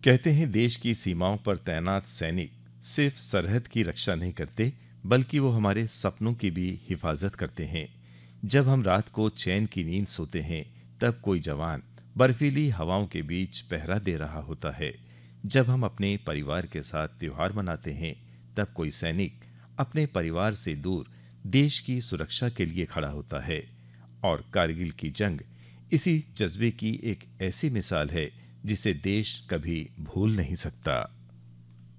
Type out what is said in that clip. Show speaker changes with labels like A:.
A: कहते हैं देश की सीमाओं पर तैनात सैनिक सिर्फ सरहद की रक्षा नहीं करते, बल्कि वो हमारे सपनों की भी हिफाजत करते हैं। जब हम रात को चैन की नींद सोते हैं, तब कोई जवान बर्फीली हवाओं के बीच पहरा दे रहा होता है। जब हम अपने परिवार के साथ त्योहार मनाते हैं, तब कोई सैनिक अपने परिवार से दूर देश की सुरक्षा के लिए खड़ा होता है। और कारगिल की जंग इसी जज्बे की एक ऐसी मिसाल है जिसे देश कभी भूल नहीं सकता।